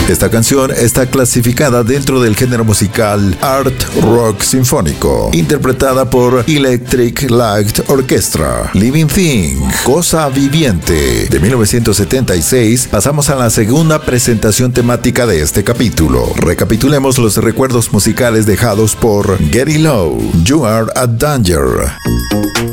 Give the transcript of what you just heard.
Esta canción está clasificada dentro del género musical Art Rock Sinfónico, interpretada por Electric Light Orchestra. Living Thing, Cosa Viviente, de 1976. Pasamos a la segunda presentación temática de este capítulo. Recapitulemos los recuerdos musicales dejados por Gary Lowe, You Are a Danger.